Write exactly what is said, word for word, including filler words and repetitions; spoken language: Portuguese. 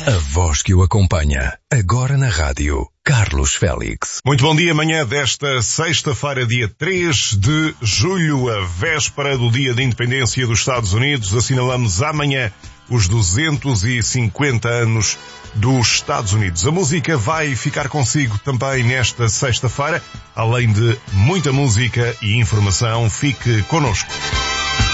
A voz que o acompanha, agora na rádio, Carlos Félix. Muito bom dia, amanhã desta sexta-feira, dia três de julho, a véspera do Dia da Independência dos Estados Unidos. Assinalamos amanhã os duzentos e cinquenta anos dos Estados Unidos. A música vai ficar consigo também nesta sexta-feira. Além de muita música e informação, fique connosco.